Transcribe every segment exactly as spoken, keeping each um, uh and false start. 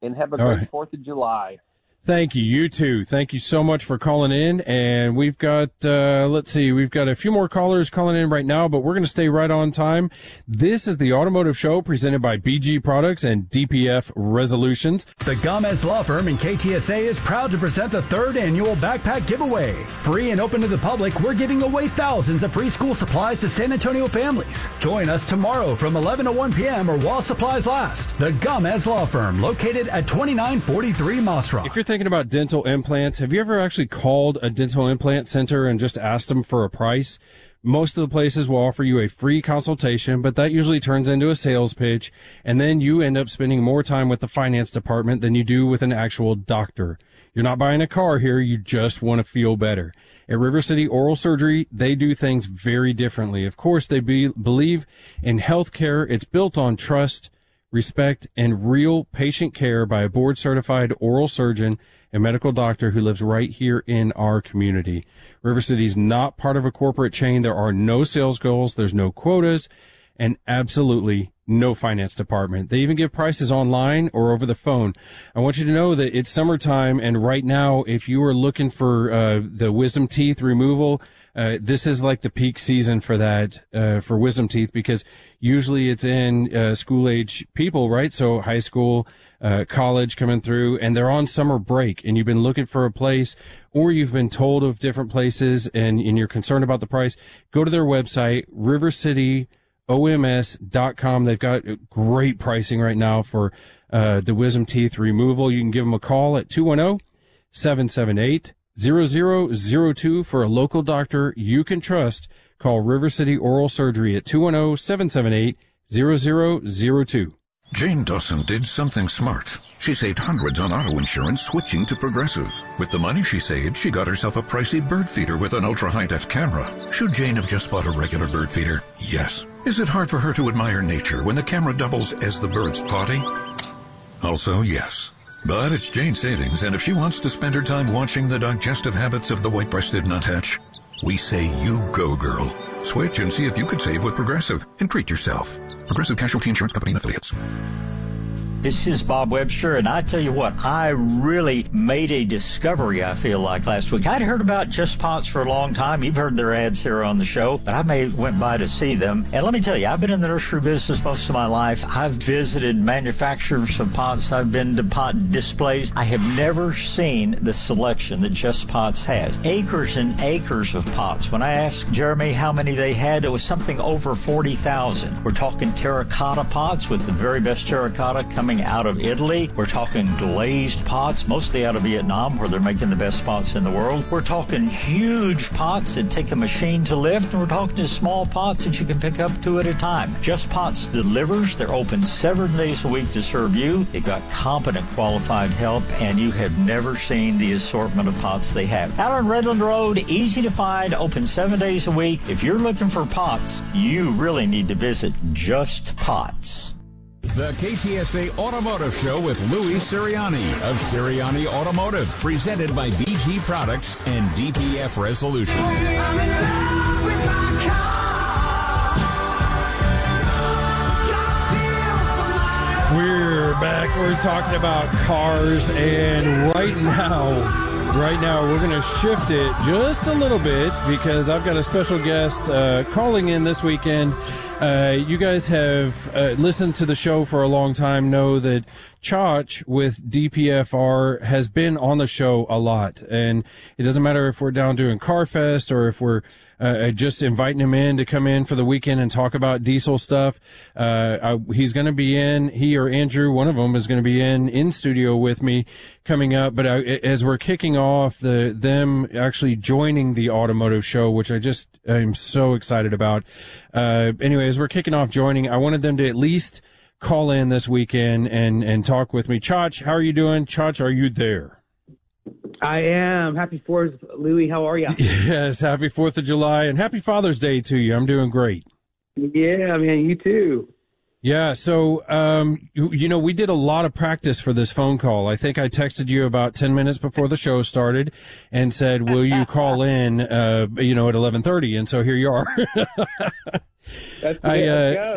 and have a All great right. fourth of July. Thank you. You too. Thank you so much for calling in. And we've got, uh, let's see, we've got a few more callers calling in right now, but we're going to stay right on time. This is the Automotive Show presented by B G Products and D P F Resolutions. The Gomez Law Firm in K T S A is proud to present the third annual backpack giveaway. Free and open to the public, we're giving away thousands of free school supplies to San Antonio families. Join us tomorrow from eleven to one p.m. or while supplies last. The Gomez Law Firm, located at twenty-nine forty-three Moss Rock. If you're thinking about dental implants, have you ever actually called a dental implant center and just asked them for a price? Most of the places will offer you a free consultation, but that usually turns into a sales pitch, and then you end up spending more time with the finance department than you do with an actual doctor. You're not buying a car here, you just want to feel better. At River City Oral Surgery, they do things very differently. Of course, they be, believe in healthcare. It's built on trust, respect, and real patient care by a board-certified oral surgeon and medical doctor who lives right here in our community. River City's not part of a corporate chain. There are no sales goals. There's no quotas, and absolutely no finance department. They even give prices online or over the phone. I want you to know that it's summertime, and right now, if you are looking for uh, the wisdom teeth removal, uh, this is like the peak season for that, uh, for wisdom teeth, because usually it's in uh, school-age people, right? So high school, uh, college coming through, and they're on summer break, and you've been looking for a place, or you've been told of different places, and, and you're concerned about the price. Go to their website, river city o m s dot com. They've got great pricing right now for uh, the wisdom teeth removal. You can give them a call at two one zero, seven seven eight, zero zero zero two for a local doctor you can trust. Call River City Oral Surgery at two one zero, seven seven eight, zero zero zero two. Jane Dawson did something smart. She saved hundreds on auto insurance switching to Progressive. With the money she saved, she got herself a pricey bird feeder with an ultra-high-def camera. Should Jane have just bought a regular bird feeder? Yes. Is it hard for her to admire nature when the camera doubles as the bird's potty? Also, yes. But it's Jane's savings, and if she wants to spend her time watching the digestive habits of the white-breasted nuthatch, we say you go, girl. Switch and see if you could save with Progressive and treat yourself. Progressive Casualty Insurance Company and Affiliates. This is Bob Webster, and I tell you what, I really made a discovery, I feel like, last week. I'd heard about Just Pots for a long time. You've heard their ads here on the show, but I may went by to see them. And let me tell you, I've been in the nursery business most of my life. I've visited manufacturers of pots. I've been to pot displays. I have never seen the selection that Just Pots has. Acres and acres of pots. When I asked Jeremy how many they had, it was something over forty thousand. We're talking terracotta pots with the very best terracotta coming out of Italy. We're talking glazed pots, mostly out of Vietnam, where they're making the best pots in the world. We're talking huge pots that take a machine to lift, and we're talking to small pots that you can pick up two at a time. Just Pots delivers. They're open seven days a week to serve you. They've got competent, qualified help, and you have never seen the assortment of pots they have. Out on Redland Road, easy to find, open seven days a week. If you're looking for pots, you really need to visit Just Pots. The K T S A Automotive Show with Louis Sirianni of Sirianni Automotive, presented by B G Products and D P F Resolutions. I'm in love with my car. We're back. We're talking about cars, and right now, right now, we're going to shift it just a little bit because I've got a special guest uh, calling in this weekend. Uh, you guys have uh, listened to the show for a long time, know that Chach with D P F R has been on the show a lot. And it doesn't matter if we're down doing CarFest or if we're uh, just inviting him in to come in for the weekend and talk about diesel stuff. Uh, I, he's going to be in, he or Andrew, one of them is going to be in, in studio with me coming up. But I, as we're kicking off the, them actually joining the automotive show, which I just, I'm so excited about. Uh, anyways, we're kicking off joining. I wanted them to at least call in this weekend and, and talk with me. Chach, how are you doing? Chach, are you there? I am. Happy fourth, Louis. How are you? Yes, happy fourth of July, and happy Father's Day to you. I'm doing great. Yeah, man, you too. Yeah, so, um, you, you know, we did a lot of practice for this phone call. I think I texted you about ten minutes before the show started and said, will you call in, uh, you know, at eleven thirty? And so here you are. That's I, it. uh, Let's go.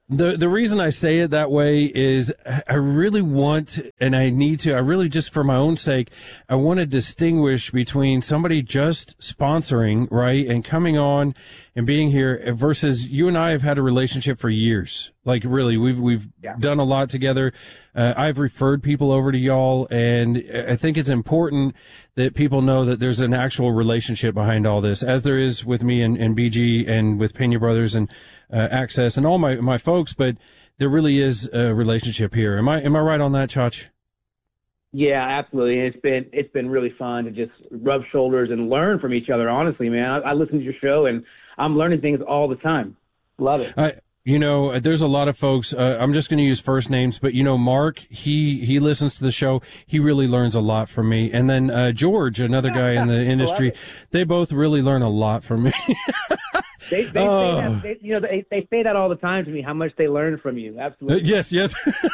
The the reason I say it that way is I really want, and I need to, I really just for my own sake, I want to distinguish between somebody just sponsoring, right, and coming on and being here versus you and I have had a relationship for years. Like really, we've, we've Yeah. done a lot together. Uh, I've referred people over to y'all, and I think it's important that people know that there's an actual relationship behind all this, as there is with me and, and B G and with Pena Brothers and uh, Access and all my, my folks, but there really is a relationship here. Am I am I right on that, Chach? Yeah, absolutely. And it's been it's been really fun to just rub shoulders and learn from each other. Honestly, man, I, I listen to your show and I'm learning things all the time. Love it. I, you know, there's a lot of folks. Uh, I'm just going to use first names, but you know, Mark, he he listens to the show. He really learns a lot from me. And then uh, George, another guy in the industry, they both really learn a lot from me. They, they, Oh. say that, they, you know, they, they say that all the time to me, how much they learn from you. Uh, Absolutely. yes, yes.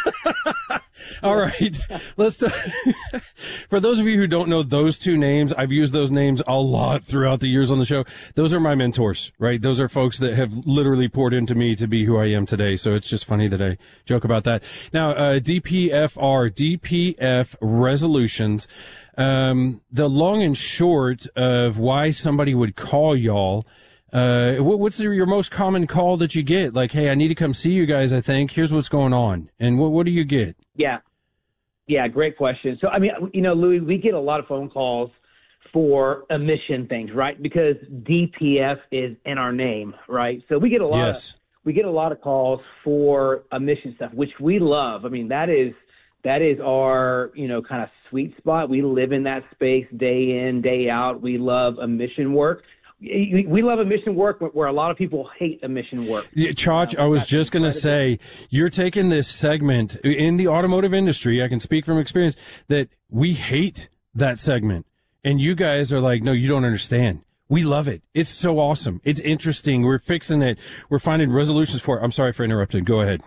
All right. Let's t- for those of you who don't know those two names, I've used those names a lot throughout the years on the show. Those are my mentors, right? Those are folks that have literally poured into me to be who I am today. So it's just funny that I joke about that. Now, uh, D P F R, D P F resolutions. Um, the long and short of why somebody would call y'all. Uh, what, what's the, your most common call that you get? Like, hey, I need to come see you guys, I think. Here's what's going on. And what, what do you get? Yeah. Yeah, great question. So, I mean, you know, Louis, we get a lot of phone calls for emission things, right? Because D P F is in our name, right? So we get a lot Yes. of, we get a lot of calls for emission stuff, which we love. I mean, that is that is our, you know, kind of sweet spot. We live in that space day in, day out. We love emission work. We love emission work where a lot of people hate emission work. Yeah, Chach, I was just going to say, you're taking this segment in the automotive industry. I can speak from experience that we hate that segment. And you guys are like, no, you don't understand. We love it. It's so awesome. It's interesting. We're fixing it. We're finding resolutions for it. I'm sorry for interrupting. Go ahead.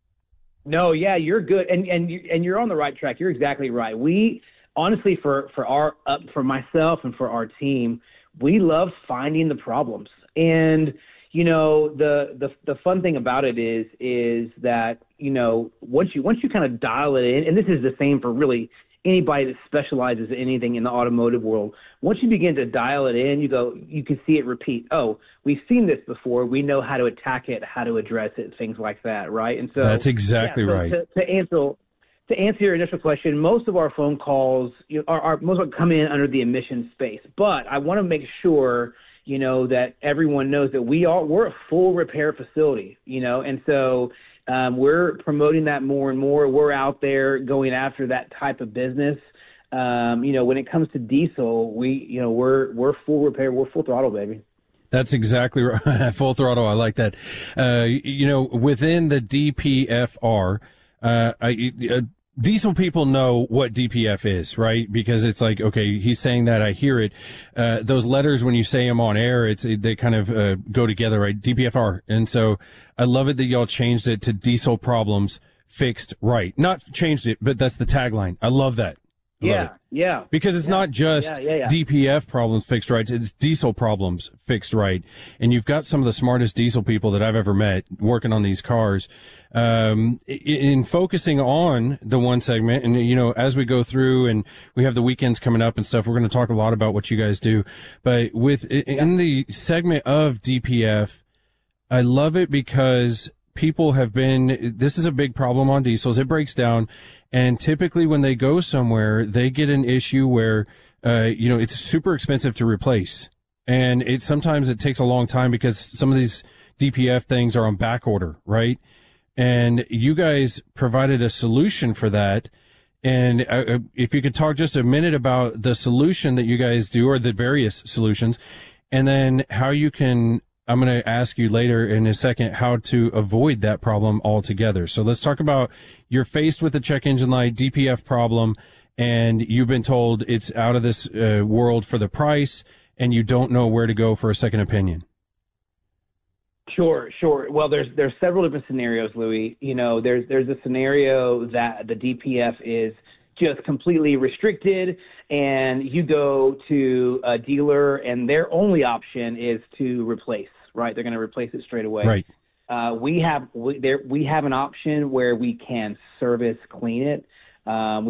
No, yeah, you're good. And, and, you, and you're on the right track. You're exactly right. We, honestly, for, for our, uh, for myself and for our team, we love finding the problems. And, you know, the, the, the fun thing about it is, is that, you know, once you, once you kind of dial it in, and this is the same for really anybody that specializes in anything in the automotive world, once you begin to dial it in, you go, you can see it repeat. Oh, we've seen this before. We know how to attack it, how to address it, things like that. Right. And so that's exactly yeah, so right. To, to answer, To answer your initial question, most of our phone calls you know, are, are most of them come in under the emission space. But I want to make sure, you know, that everyone knows that we are we're a full repair facility, you know, and so um, we're promoting that more and more. We're out there going after that type of business. Um, you know, when it comes to diesel, we you know we're we're full repair, we're full throttle, baby. That's exactly right. Full throttle. I like that. Uh, you know, within the D P F R, uh, I, uh, diesel people know what D P F is, right? Because it's like, okay, he's saying that, I hear it. Uh, those letters, when you say them on air, it's, they kind of, uh, go together, right? D P F R. And so I love it that y'all changed it to diesel problems fixed right. Not changed it, but that's the tagline. I love that. I love Yeah, it. yeah. Because it's yeah, not just yeah, yeah, yeah. D P F problems fixed right, it's diesel problems fixed right. And you've got some of the smartest diesel people that I've ever met working on these cars. Um, in focusing on the one segment, and you know, as we go through and we have the weekends coming up and stuff, we're going to talk a lot about what you guys do. But with, in the segment of D P F, I love it because people have been, this is a big problem on diesels. It breaks down. And typically when they go somewhere, they get an issue where, uh, you know, it's super expensive to replace. And it sometimes it takes a long time because some of these D P F things are on back order, right? And you guys provided a solution for that. And uh, if you could talk just a minute about the solution that you guys do, or the various solutions, and then how you can, I'm going to ask you later in a second how to avoid that problem altogether. So let's talk about, you're faced with a check engine light D P F problem, and you've been told it's out of this uh, world for the price, and you don't know where to go for a second opinion. Sure, sure. Well, there's there's several different scenarios, Louis. You know, there's there's a scenario that the D P F is just completely restricted, and you go to a dealer, and their only option is to replace. Right, they're going to replace it straight away. Right. uh, we have we, there we have an option where we can service clean it. Um,